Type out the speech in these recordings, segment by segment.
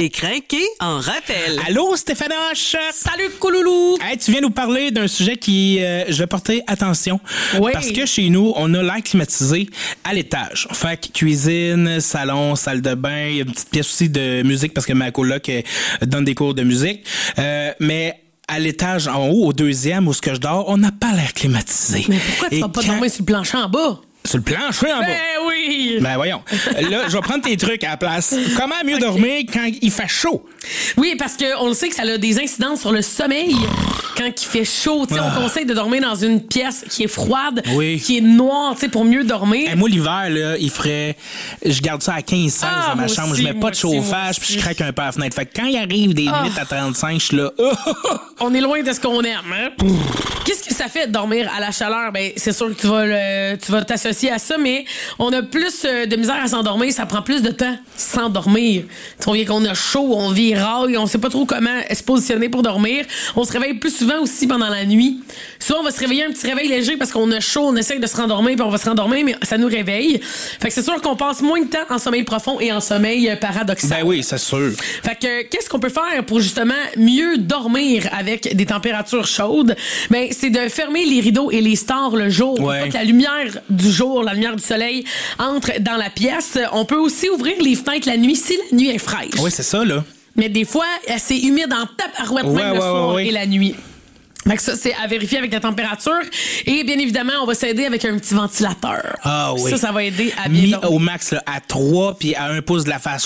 Les crinqués en rappel. Allô, Stéphanoche! Salut, Couloulou! Hey, tu viens nous parler d'un sujet qui je vais porter attention. Oui. Parce que chez nous, on a l'air climatisé à l'étage. Fait que cuisine, salon, salle de bain, il y a une petite pièce aussi de musique parce que ma coloc donne des cours de musique. Mais à l'étage en haut, au deuxième, où ce que je dors, on n'a pas l'air climatisé. Mais pourquoi tu vas pas dormir sur le plancher en bas? Sur le plancher en bas? Ben oui! Ben voyons. Là, je vais prendre tes trucs à la place. Comment mieux dormir quand il fait chaud? Oui, parce qu'on le sait que ça a des incidences sur le sommeil quand il fait chaud. Tu sais, on conseille de dormir dans une pièce qui est froide, Oui. qui est noire, tu sais, pour mieux dormir. Hey, moi, l'hiver, là, il ferait... Je garde ça à 15-16 dans ma moi chambre. aussi, Je mets pas de chauffage, puis je craque un peu à la fenêtre. Fait que quand il arrive des minutes à 35, je suis là... On est loin de ce qu'on aime, hein? Qu'est-ce que ça fait de dormir à la chaleur? Ben, c'est sûr que tu vas t'associer à ça, mais on a plus de misère à s'endormir. Ça prend plus de temps s'endormir. On vient qu'on a chaud, on vit raille, on sait pas trop comment se positionner pour dormir. On se réveille plus souvent aussi pendant la nuit. Souvent, on va se réveiller un petit réveil léger parce qu'on a chaud, on essaie de se rendormir, puis on va se rendormir, mais ça nous réveille. Fait que c'est sûr qu'on passe moins de temps en sommeil profond et en sommeil paradoxal. Ben oui, c'est sûr. Fait que qu'est-ce qu'on peut faire pour justement mieux dormir avec des températures chaudes? Ben, c'est de fermer les rideaux et les stores le jour. Ouais. Pour pas que la lumière du jour, la lumière du soleil entre dans la pièce. On peut aussi ouvrir les fenêtres la nuit si la nuit est fraîche. Oui, c'est ça, là. Mais des fois, c'est humide en tabarouette même le soir et la nuit. Fait que ça, c'est à vérifier avec la température. Et bien évidemment, on va s'aider avec un petit ventilateur. Ah oui. Ça va aider à bien Mis dormir. au max là, à 3 puis à 1 pouce de la face.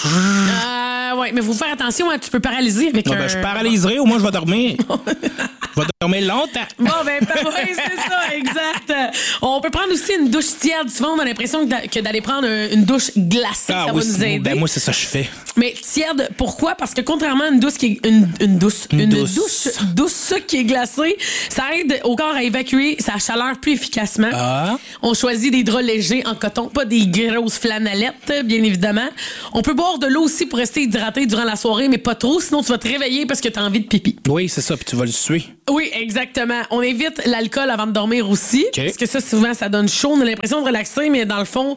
Ouais, mais faut faire attention, hein, tu peux paralyser avec Ben, je paralyserai, au moins je vais dormir. Je vais dormir longtemps. Bon, ben, ouais, c'est ça, exact. On peut prendre aussi une douche tiède. Souvent, on a l'impression que d'aller prendre une douche glacée, ça va nous aider. Ben moi, c'est ça que je fais. Mais tiède, pourquoi? Parce que contrairement à une douche qui est une douche qui est glacée, ça aide au corps à évacuer sa chaleur plus efficacement. Ah. On choisit des draps légers en coton, pas des grosses flanellettes, bien évidemment. On peut boire de l'eau aussi pour rester hydraté durant la soirée, mais pas trop, sinon tu vas te réveiller parce que tu as envie de pipi. Oui, c'est ça, puis tu vas le suer. Oui, exactement. On évite l'alcool avant de dormir aussi. Okay. Parce que ça, souvent, ça donne chaud. On a l'impression de relaxer, mais dans le fond,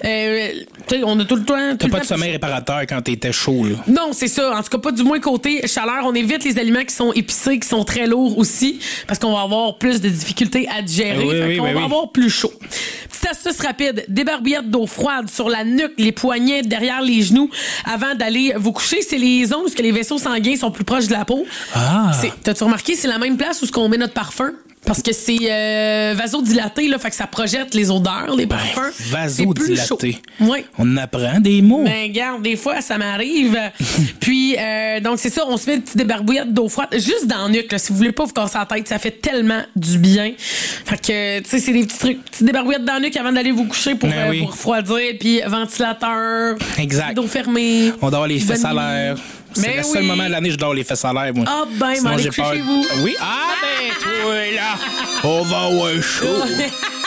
on a tout le temps... T'as pas de sommeil réparateur quand t'étais chaud, là. Non, c'est ça. En tout cas, pas du moins côté chaleur. On évite les aliments qui sont épicés, qui sont très lourds aussi, parce qu'on va avoir plus de difficultés à digérer. Oui, on va avoir plus chaud. Petite astuce rapide. Des barbouillettes d'eau froide sur la nuque, les poignets, derrière les genoux, avant d'aller vous coucher. C'est les zones où les vaisseaux sanguins sont plus proches de la peau. Ah! T'as-tu remarqué, c'est la même place où on met notre parfum? Parce que c'est vasodilaté, là, fait que ça projette les odeurs, les parfums. Vasodilaté. Oui. On apprend des mots. Ben, regarde, des fois, ça m'arrive. Puis, donc, c'est ça, on se met une petite débarbouillette d'eau froide, juste dans la nuque, là, si vous voulez pas vous casser la tête, ça fait tellement du bien. Fait que, tu sais, c'est des petits trucs, petites débarbouillettes dans la nuque avant d'aller vous coucher pour refroidir, puis ventilateur. Exact. Dos fermé. On dort les fesses à l'air. C'est Mais le seul oui. moment de l'année que je dors les fesses à l'air, moi. Ah, ben, Sinon, allez j'ai coucher peur. chez vous. Oui. Ah, ben, toi, là. On va avoir chaud.